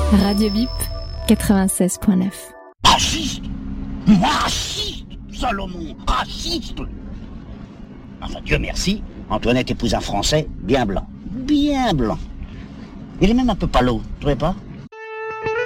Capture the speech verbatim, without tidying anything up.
Radio Bip, quatre-vingt-seize point neuf. Raciste! Raciste! Salomon! Raciste! Enfin, Dieu merci, Antoinette épouse un Français bien blanc. Bien blanc. Il est même un peu palo, tu trouvez pas?